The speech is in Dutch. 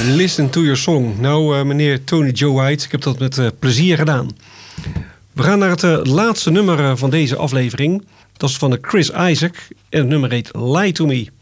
Listen to your song. Nou, meneer Tony Joe White, ik heb dat met plezier gedaan. We gaan naar het laatste nummer van deze aflevering. Dat is van de Chris Isaak en het nummer heet Lie to Me.